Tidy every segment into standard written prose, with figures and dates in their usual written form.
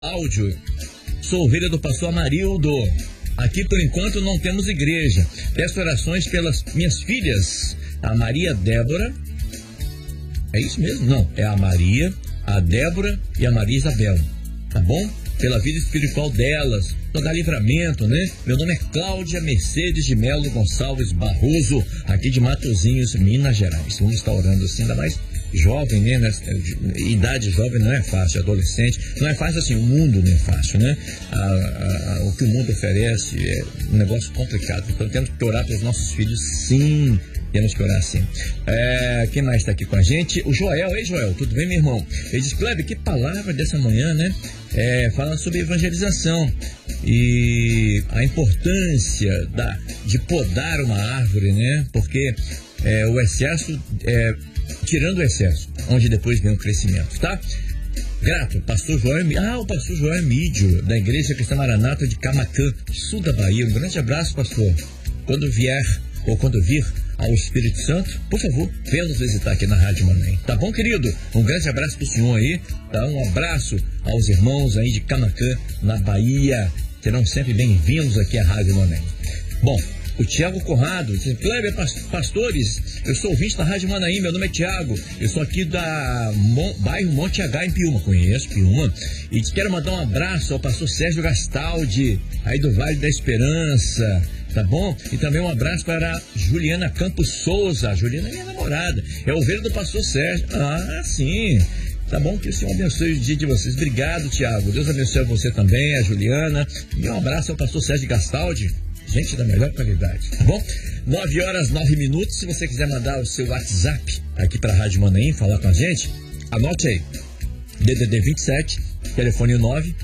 Áudio. Sou ovelha do pastor Amarildo. Aqui por enquanto não temos igreja. Peço orações pelas minhas filhas, a Maria Débora. É isso mesmo? Não, é a Maria, a Débora e a Maria Isabel. Tá bom? Pela vida espiritual delas, para dar livramento, né? Meu nome é Cláudia Mercedes de Melo Gonçalves Barroso, aqui de Matozinhos, Minas Gerais. Vamos estar orando assim, ainda mais jovem, né? Idade jovem não é fácil, adolescente. Não é fácil assim, o mundo não é fácil, né? O que o mundo oferece é um negócio complicado. Então temos que orar para os nossos filhos, sim. Temos que orar sim. Quem mais está aqui com a gente? O Joel. Ei, Joel, tudo bem, meu irmão? Ele diz, Kleber, que palavra dessa manhã, né? Falando sobre evangelização e a importância de podar uma árvore, né? Porque o excesso, tirando o excesso, onde depois vem o crescimento, tá? Grato, pastor Joel, o pastor Joel Mídio, da Igreja Cristã Maranata de Camaquã, sul da Bahia. Um grande abraço, pastor. Quando vir ao Espírito Santo, por favor, venha nos visitar aqui na Rádio Manaim. Tá bom, querido? Um grande abraço pro senhor aí, tá? Um abraço aos irmãos aí de Camaquã, na Bahia. Serão sempre bem-vindos aqui à Rádio Manaim. Bom, o Tiago Corrado diz, Kleber, pastores, eu sou ouvinte da Rádio Manaim, meu nome é Tiago, eu sou aqui da bairro Monte H, em Piúma, conheço Piúma, e quero mandar um abraço ao pastor Sérgio Gastaldi, aí do Vale da Esperança, tá bom? E também um abraço para a Juliana Campos Souza. A Juliana é minha namorada, é ovelha do pastor Sérgio. Ah, sim. Tá bom? Que o Senhor abençoe o dia de vocês. Obrigado, Tiago. Deus abençoe você também, a Juliana. E um abraço ao pastor Sérgio Gastaldi. Gente da melhor qualidade, tá bom? 9h09. Se você quiser mandar o seu WhatsApp aqui para a Rádio Manaim, falar com a gente, anote aí. DDD 27, telefone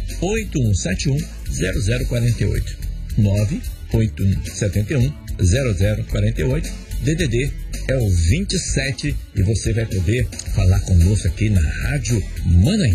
981710048. 981710048. DDD é o 27 e você vai poder falar conosco aqui na Rádio Manaim.